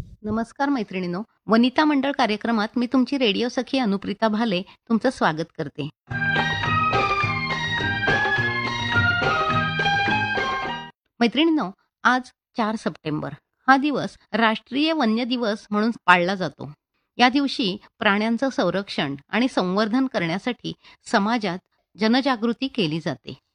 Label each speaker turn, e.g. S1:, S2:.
S1: नमस्कार मैत्रिणींनो, वनिता मंडळ कार्यक्रमात मी तुमची रेडिओ सखी अनुप्रिता भाले तुमचं स्वागत करते. मैत्रिणींनो, आज 4 सप्टेंबर हा दिवस राष्ट्रीय वन्य दिवस म्हणून पाळला जातो. या दिवशी प्राण्यांचं संरक्षण आणि संवर्धन करण्यासाठी समाजात जनजागृती केली जाते.